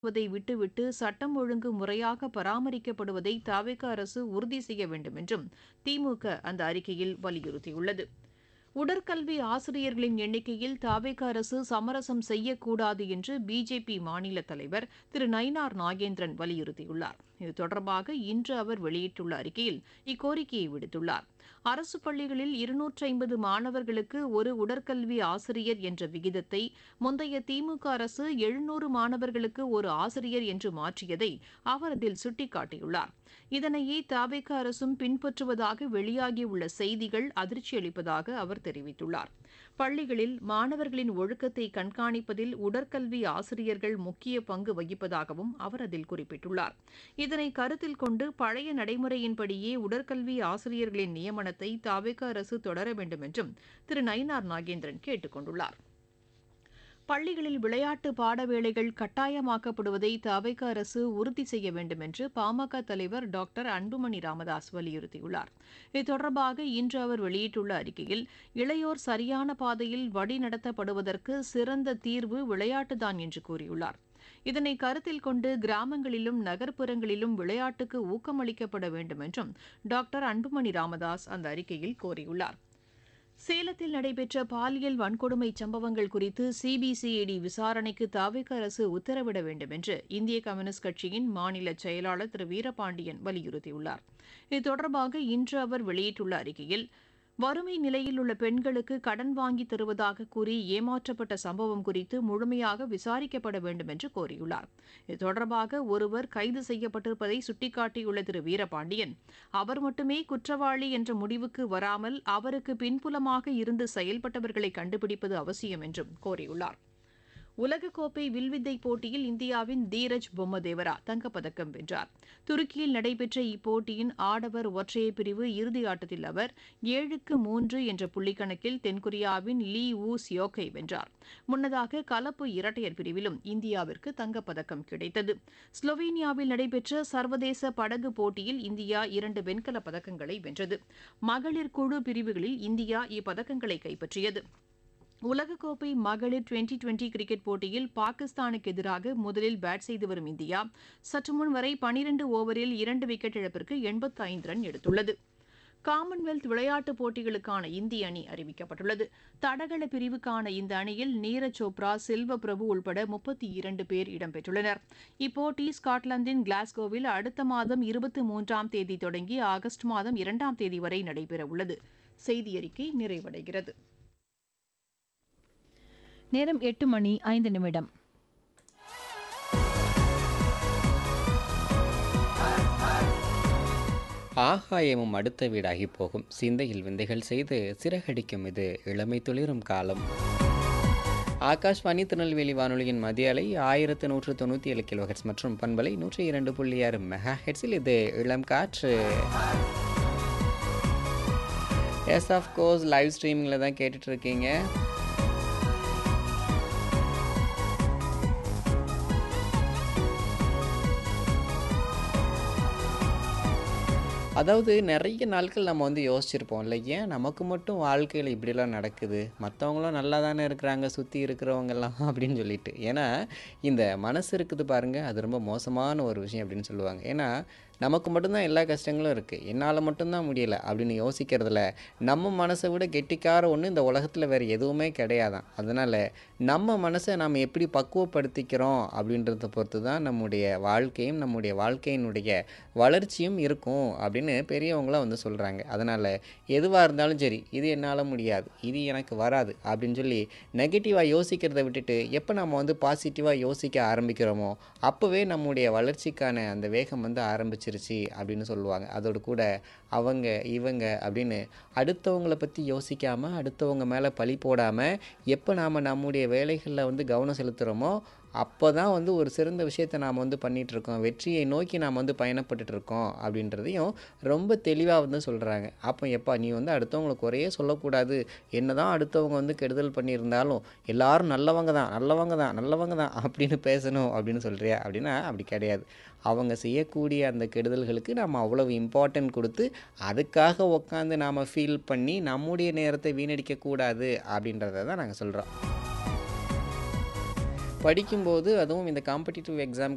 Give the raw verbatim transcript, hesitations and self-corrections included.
வதை விட்டுவிட்டு சட்டம் ஒழுங்கு முறையாக பராமரிக்கப்படுவதை தவிக அரசு உறுதி செய்ய வேண்டும் என்றும் திமுக அந்த அறிக்கையில் வலியுறுத்தியுள்ளது. உடற்கல்வி ஆசிரியர்களின் எண்ணிக்கையில் தவிக அரசு சமரசம் செய்யக்கூடாது என்று பிஜேபி மாநில தலைவர் திரு நயினார் நாகேந்திரன் வலியுறுத்தியுள்ளார். இது தொடர்பாக இன்று அவர் வெளியிட்டுள்ள அறிக்கையில் இக்கோரிக்கையை விடுத்துள்ளார். அரசு பள்ளிகளில் இருநூற்று ஐம்பது மாணவர்களுக்கு ஒரு உடற்கல்வி ஆசிரியர் என்ற விகிதத்தை முந்தைய திமுக அரசு எழுநூறு மாணவர்களுக்கு ஒரு ஆசிரியர் என்று மாற்றியதை அவர் அதில் சுட்டிக்காட்டியுள்ளார். இதனையே தவிக அரசும் பின்பற்றுவதாக வெளியாகியுள்ள செய்திகள் அதிர்ச்சியளிப்பதாக அவர் தெரிவித்துள்ளார். பள்ளிகளில் மாணவர்களின் ஒழுக்கத்தை கண்காணிப்பதில் உடற்கல்வி ஆசிரியர்கள் முக்கிய பங்கு வகிப்பதாகவும் அவர் அதில் குறிப்பிட்டுள்ளார். இதனை கருத்தில் கொண்டு பழைய நடைமுறையின்படியே உடற்கல்வி ஆசிரியர்களின் நியமனத்தை தவிக அரசு தொடர வேண்டும் என்றும் திரு நயினார் நாகேந்திரன் கேட்டுக் கொண்டுள்ளார். பள்ளிகளில் விளையாட்டு பாடவேளைகள் கட்டாயமாக்கப்படுவதை தவிக அரசு உறுதி செய்ய வேண்டும் என்று பாமக தலைவர் டாக்டர் அன்புமணி ராமதாஸ் வலியுறுத்தியுள்ளார். இது தொடர்பாக இன்று அவர் வெளியிட்டுள்ள அறிக்கையில் இளையோர் சரியான பாதையில் வழிநடத்தப்படுவதற்கு சிறந்த தீர்வு விளையாட்டுதான் என்று கூறியுள்ளார். இதனை கருத்தில் கொண்டு கிராமங்களிலும் நகர்ப்புறங்களிலும் விளையாட்டுக்கு ஊக்கமளிக்கப்பட வேண்டும் என்றும் டாக்டர் அன்புமணி ராமதாஸ் அந்த அறிக்கையில் கோரியுள்ளார். சேலத்தில் நடைபெற்ற பாலியல் வன்கொடுமை சம்பவங்கள் குறித்து சிபிசிஐடி விசாரணைக்கு தவிக அரசு உத்தரவிட வேண்டும் என்று இந்திய கம்யூனிஸ்ட் கட்சியின் மாநில செயலாளர் திரு வீரபாண்டியன் வலியுறுத்தியுள்ளார். இது தொடர்பாக இன்று அவர் வெளியிட்டுள்ள அறிக்கையில் வறுமை நிலையில் உள்ள பெண்களுக்கு கடன் வாங்கி தருவதாக கூறி ஏமாற்றப்பட்ட சம்பவம் குறித்து முழுமையாக விசாரிக்கப்பட வேண்டும் என்று கோரியுள்ளார். இது தொடர்பாக ஒருவர் கைது செய்யப்பட்டிருப்பதை சுட்டிக்காட்டியுள்ள திரு வீரபாண்டியன் அவர் மட்டுமே குற்றவாளி என்ற முடிவுக்கு வராமல் அவருக்கு பின்புலமாக இருந்து செயல்பட்டவர்களை கண்டுபிடிப்பது அவசியம் என்றும் கோரியுள்ளார். உலகக்கோப்பை வில்வித்தை போட்டியில் இந்தியாவின் தீரஜ் பொம்மதேவரா தங்கப்பதக்கம் வென்றார். துருக்கியில் நடைபெற்ற இப்போட்டியின் ஆடவர் ஒற்றையர் பிரிவு இறுதி ஆட்டத்தில் அவர் ஏழுக்கு மூன்று என்ற புள்ளிக்கணக்கில் தென்கொரியாவின் லீ வூ சியோக்கை வென்றார். முன்னதாக கலப்பு இரட்டையர் பிரிவிலும் இந்தியாவிற்கு தங்கப்பதக்கம் கிடைத்தது. ஸ்லோவேனியாவில் நடைபெற்ற சர்வதேச படகு போட்டியில் இந்தியா இரண்டு வெண்கலப் பதக்கங்களை வென்றது. மகளிர் குழு பிரிவுகளில் இந்தியா இப்பதக்கங்களை கைப்பற்றியது. உலகக்கோப்பை மகளிர் டுவெண்டி டுவெண்டி கிரிக்கெட் போட்டியில் பாகிஸ்தானுக்கு எதிராக முதலில் பேட் செய்து வரும் இந்தியா சற்று முன் வரை பனிரண்டு ஓவரில் இரண்டு விக்கெட் இழப்பிற்கு எண்பத்தி ஐந்து ரன் எடுத்துள்ளது. காமன்வெல்த் விளையாட்டுப் போட்டிகளுக்கான இந்திய அணி அறிவிக்கப்பட்டுள்ளது. தடகள பிரிவுக்கான இந்த அணியில் நீரஜ் சோப்ரா, செல்வ பிரபு உள்பட முப்பத்தி இரண்டு பேர் இடம்பெற்றுள்ளனர். இப்போட்டி ஸ்காட்லாந்தின் கிளாஸ்கோவில் அடுத்த மாதம் இருபத்தி மூன்றாம் தேதி தொடங்கி ஆகஸ்ட் மாதம் இரண்டாம் தேதி வரை நடைபெறவுள்ளது. செய்தி அறிக்கை நிறைவடைகிறது. நேரம் எட்டு மணி ஐந்து நிமிடம். ஆகாயமும் அடுத்த வீடாகி போகும், சிந்தையில் விந்தைகள் செய்து சிறகடிக்கும் இது இளமை துளிரும் காலம். ஆகாஷ்வாணி திருநெல்வேலி வானொலியின் மத்திய அலை ஆயிரத்து நூற்று தொண்ணூற்றி ஏழு கிலோ ஹெர்ட்ஸ் மற்றும் பண்பலை நூற்றி இரண்டு புள்ளி ஆறு மெகா ஹெர்ட்ஸில் இது இளம் காற்று. எஸ் ஆஃப் கோர்ஸ் லைவ் ஸ்ட்ரீமிங்கில் தான் கேட்டுட்ருக்கீங்க. அதாவது நிறைய நாட்கள் நம்ம வந்து யோசிச்சிருப்போம் இல்லை, ஏன் நமக்கு மட்டும் வாழ்க்கையில் இப்படிலாம் நடக்குது, மற்றவங்களும் நல்லா தானே இருக்கிறாங்க சுற்றி இருக்கிறவங்கெல்லாம் அப்படின்னு சொல்லிட்டு. ஏன்னா இந்த மனசு இருக்குது பாருங்கள், அது ரொம்ப மோசமான ஒரு விஷயம் அப்படின்னு சொல்லுவாங்க. ஏன்னா நமக்கு மட்டும்தான் எல்லா கஷ்டங்களும் இருக்குது, என்னால் மட்டும்தான் முடியலை அப்படின்னு யோசிக்கிறதுல நம்ம மனசை விட கெட்டிக்கார ஒன்று இந்த உலகத்தில் வேறு எதுவுமே கிடையாதான். அதனால் நம்ம மனசை நாம் எப்படி பக்குவப்படுத்திக்கிறோம் அப்படின்றத பொறுத்து தான் நம்முடைய வாழ்க்கையும் நம்முடைய வாழ்க்கையினுடைய வளர்ச்சியும் இருக்கும் அப்படின்னு பெரியவங்களாம் வந்து சொல்கிறாங்க. அதனால் எதுவாக இருந்தாலும் சரி, இது என்னால் முடியாது, இது எனக்கு வராது அப்படின்னு சொல்லி நெகட்டிவாக யோசிக்கிறத விட்டுட்டு எப்போ நம்ம வந்து பாசிட்டிவாக யோசிக்க ஆரம்பிக்கிறோமோ அப்போவே நம்முடைய வளர்ச்சிக்கான அந்த வேகம் வந்து ஆரம்பிச்சிருச்சு அப்படின்னு சொல்லுவாங்க. அதோடு கூட அவங்க இவங்க அப்படின்னு அடுத்தவங்களை பற்றி யோசிக்காமல் அடுத்தவங்க மேலே பழி போடாமல் எப்போ நாம் நம்முடைய வேலைகளில் வந்து கவனம் செலுத்துகிறோமோ அப்போ தான் வந்து ஒரு சிறந்த விஷயத்தை நாம் வந்து பண்ணிகிட்ருக்கோம், வெற்றியை நோக்கி நாம் வந்து பயணப்பட்டுருக்கோம் அப்படின்றதையும் ரொம்ப தெளிவாக வந்து சொல்கிறாங்க. அப்போ எப்போ நீ வந்து அடுத்தவங்களை குறையே சொல்லக்கூடாது, என்ன தான் அடுத்தவங்க வந்து கெடுதல் பண்ணியிருந்தாலும் எல்லாரும் நல்லவங்க தான் நல்லவங்க தான் நல்லவங்க தான் அப்படின்னு பேசணும் அப்படின்னு சொல்கிறியா அப்படின்னா அப்படி கிடையாது. அவங்க செய்யக்கூடிய அந்த கெடுதல்களுக்கு நம்ம அவ்வளவு இம்பார்ட்டன்ட் கொடுத்து அதுக்காக உட்காந்து நாம் ஃபீல் பண்ணி நம்முடைய நேரத்தை வீணடிக்கக்கூடாது அப்படின்றத தான் நாங்கள் சொல்கிறோம். படிக்கும்போது அதுவும் இந்த காம்படிட்டிவ் எக்ஸாம்